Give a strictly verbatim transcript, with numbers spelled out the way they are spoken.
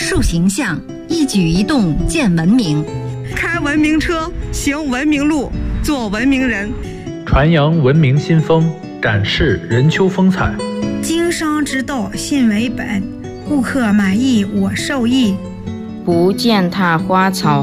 树形象，一举一动见文明。 开文明车，行文明路，做文明人。 传扬文明新风，展示任丘风采。 经商之道，信为本，顾客满意我受益。 不践踏花草